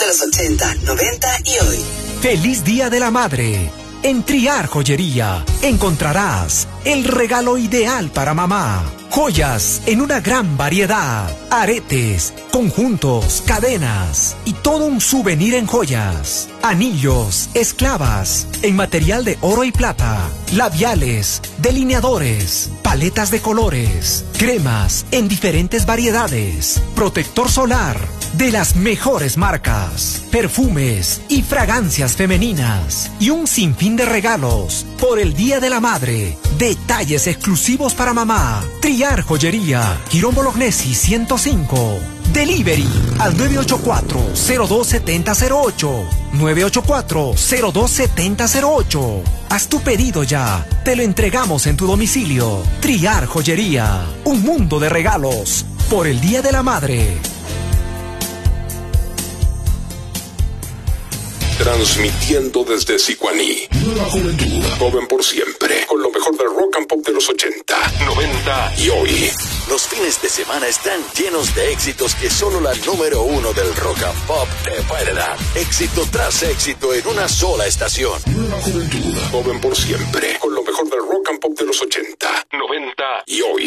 de los 80, 90 y hoy. ¡Feliz Día de la Madre! En Triar Joyería encontrarás el regalo ideal para mamá. Joyas en una gran variedad, aretes, conjuntos, cadenas y todo un souvenir en joyas. Anillos, esclavas, en material de oro y plata, labiales, delineadores, paletas de colores, cremas en diferentes variedades, protector solar de las mejores marcas, perfumes y fragancias femeninas y un sinfín de regalos por el Día de la Madre. Detalles exclusivos para mamá. Triar Joyería, Quirón Bolognesi 105. Delivery al 984-027008. 984-027008. Haz tu pedido ya. Te lo entregamos en tu domicilio. Triar Joyería. Un mundo de regalos por el Día de la Madre. Transmitiendo desde Sicuaní. Nueva juventud, joven por siempre, con lo mejor del rock and pop de los 80, 90 y hoy. Los fines de semana están llenos de éxitos que solo la número uno del rock and pop te puede dar. Éxito tras éxito en una sola estación. Nueva juventud, joven por siempre, con lo mejor del rock and pop de los 80, 90 y hoy.